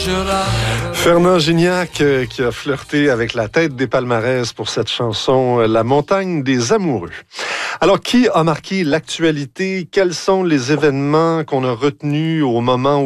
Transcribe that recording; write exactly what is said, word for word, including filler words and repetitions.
Fernand Gignac euh, qui a flirté avec la tête des palmarès pour cette chanson euh, La montagne des amoureux. Alors, qui a marqué l'actualité? Quels sont les événements qu'on a retenus au moment où